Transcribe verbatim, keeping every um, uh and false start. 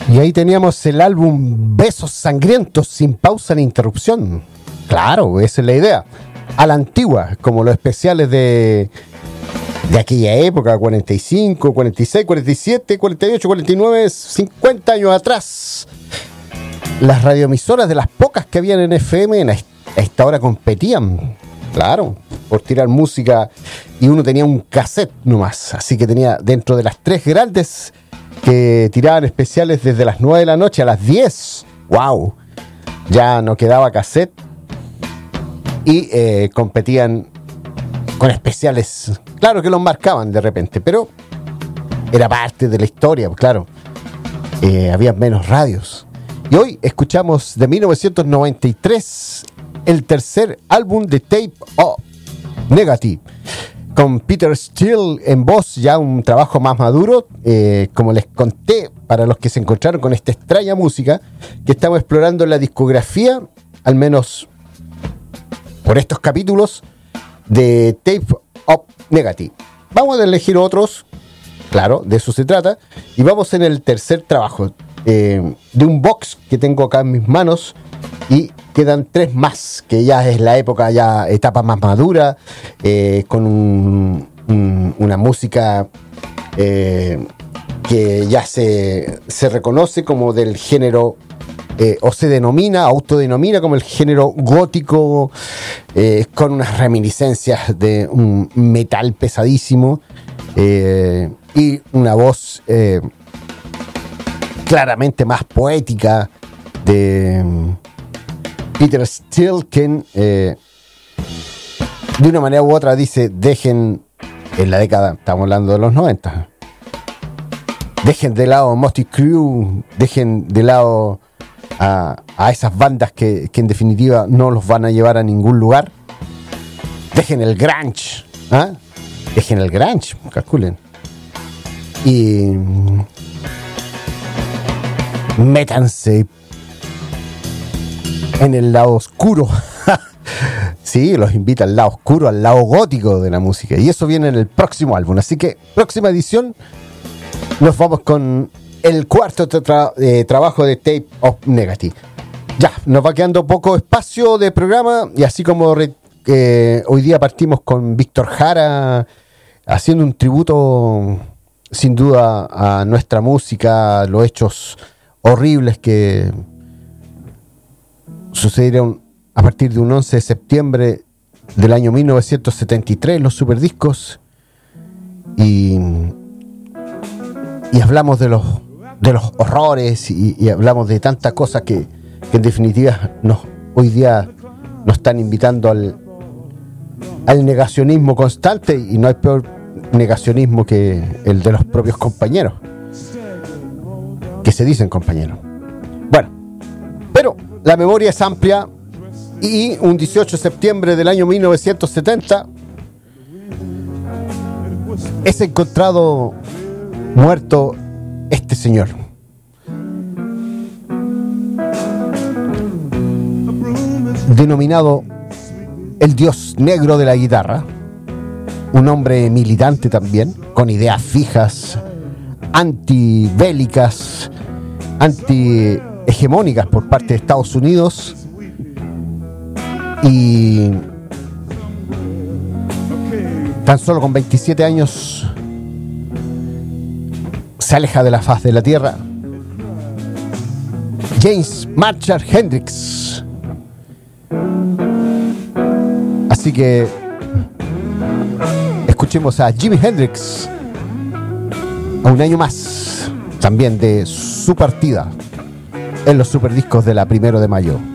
Y ahí teníamos el álbum Besos Sangrientos sin pausa ni interrupción. Claro, esa es la idea. A la antigua, como los especiales de, de aquella época, cuarenta y cinco, cuarenta y seis, cuarenta y siete, cuarenta y ocho, cuarenta y nueve, cincuenta años atrás. Las radioemisoras, de las pocas que habían en F M, a esta hora competían, claro, por tirar música, y uno tenía un cassette nomás, así que tenía dentro de las tres grandes que tiraban especiales desde las nueve de la noche a las diez. ¡Wow! Ya no quedaba cassette y eh, competían con especiales. Claro que los marcaban de repente, pero era parte de la historia, claro. Eh, había menos radios. Y hoy escuchamos de mil novecientos noventa y tres el tercer álbum de Tape of Negative, con Peter Steele en voz, ya un trabajo más maduro, eh, como les conté, para los que se encontraron con esta extraña música que estamos explorando en la discografía, al menos por estos capítulos de Tape of Negative. Vamos a elegir otros, claro, de eso se trata, y vamos en el tercer trabajo, eh, de un box que tengo acá en mis manos, y quedan tres más, que ya es la época, ya etapa más madura, eh, con un, un, una música eh, que ya se, se reconoce como del género, eh, o se denomina, autodenomina como el género gótico, eh, con unas reminiscencias de un metal pesadísimo, eh, y una voz eh, claramente más poética de Peter Steele, que eh, de una manera u otra dice: dejen, en la década, estamos hablando de los noventa, dejen de lado Motley Crue, dejen de lado a, a esas bandas que, que en definitiva no los van a llevar a ningún lugar, dejen el grunge, ¿eh? dejen el grunge, calculen, y métanse en el lado oscuro. Sí, los invita al lado oscuro, al lado gótico de la música. Y eso viene en el próximo álbum. Así que, próxima edición, nos vamos con el cuarto tra- eh, trabajo de Tape of Negative. Ya, nos va quedando poco espacio de programa. Y así como re- eh, hoy día partimos con Víctor Jara, haciendo un tributo, sin duda, a nuestra música, los hechos horribles que sucedieron a partir de un once de septiembre del año mil novecientos setenta y tres, los superdiscos, y, y hablamos de los de los horrores y, y hablamos de tantas cosas que, que en definitiva nos, hoy día nos están invitando al, al negacionismo constante, y no hay peor negacionismo que el de los propios compañeros, que se dicen compañeros. Bueno, pero la memoria es amplia, y un dieciocho de septiembre del año mil novecientos setenta es encontrado muerto este señor. Denominado el dios negro de la guitarra, un hombre militante también, con ideas fijas, antibélicas, antihegemónicas por parte de Estados Unidos, y tan solo con veintisiete años se aleja de la faz de la tierra. James Marshall Hendrix. Así que escuchemos a Jimi Hendrix a un año más también de su partida en los superdiscos de la primero de mayo.